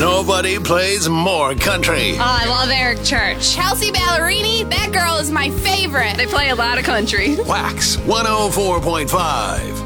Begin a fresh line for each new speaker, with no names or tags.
Nobody plays more country.
Oh, I love Eric Church.
Chelsea Ballerini, that girl is my favorite.
They play a lot of country.
Wax 104.5.